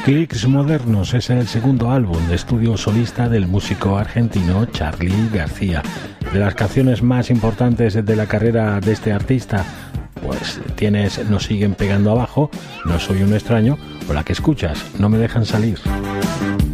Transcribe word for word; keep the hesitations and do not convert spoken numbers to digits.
Clics Modernos es el segundo álbum de estudio solista del músico argentino Charly García. De las canciones más importantes de la carrera de este artista, pues tienes Nos siguen pegando abajo, No soy un extraño, o la que escuchas, No me dejan salir.